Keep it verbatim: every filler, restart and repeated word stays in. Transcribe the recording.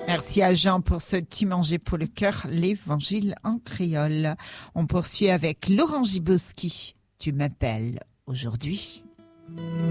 Merci à Jean pour ce petit manger pour le cœur, l'évangile en créole. On poursuit avec Laurent Gibowski. Tu m'appelles aujourd'hui.